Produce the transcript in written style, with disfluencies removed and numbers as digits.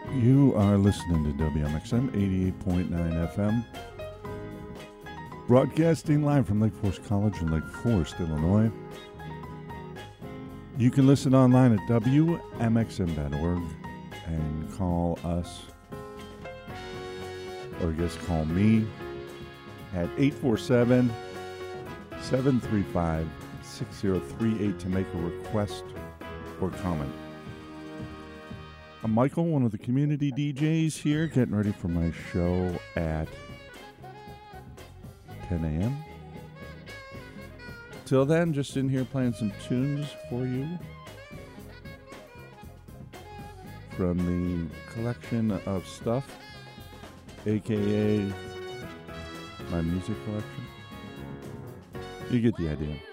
You are listening to WMXM 88.9 FM, broadcasting live from Lake Forest College in Lake Forest, Illinois. You can listen online at WMXM.org and call us, or I guess call me, at 847-735-6038 to make a request or comment. I'm Michael, one of the community DJs here, getting ready for my show at 10 a.m. Till then, just in here playing some tunes for you from the collection of stuff, a.k.a. my music collection. You get the idea.